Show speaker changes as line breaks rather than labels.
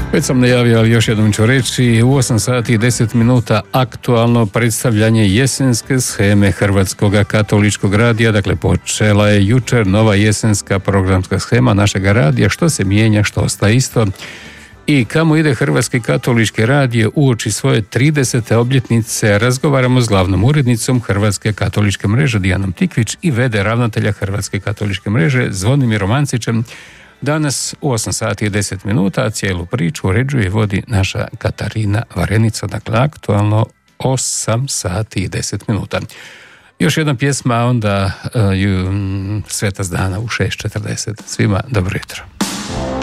Već sam najavio, ali još jednom ću reći, u 8 sati i 10 minuta aktualno predstavljanje jesenske sheme Hrvatskog katoličkog radija. Dakle, počela je jučer nova jesenska programska shema našega radija. Što se mijenja, što ostaje isto i kamo ide Hrvatski katolički radio uoči svoje 30. obljetnice. Razgovaramo s glavnom urednicom Hrvatske katoličke mreže Dijanom Tikvić i v.d. ravnatelja Hrvatske katoličke mreže Zvonimirom Ancićem. Danas u 8 sati i 10 minuta, a cijelu priču uređuje i vodi naša Katarina Varenica. Dakle, aktualno 8 sati i 10 minuta. Još jedna pjesma, a onda Sveta zdana u 6:40. Svima dobro jutro.